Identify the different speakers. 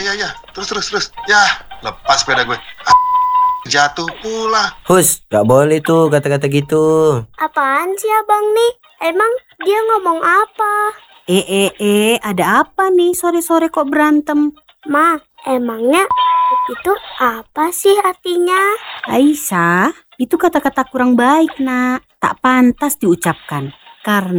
Speaker 1: Ya. Terus. Ya, lepas sepeda gue. Jatuh pula.
Speaker 2: Hus, gak boleh tuh kata-kata gitu.
Speaker 3: Apaan sih abang nih? Emang dia ngomong apa?
Speaker 4: Ada apa nih sore-sore kok berantem?
Speaker 3: Ma, emangnya itu apa sih artinya?
Speaker 4: Aisyah, itu kata-kata kurang baik, nak. Tak pantas diucapkan. Karena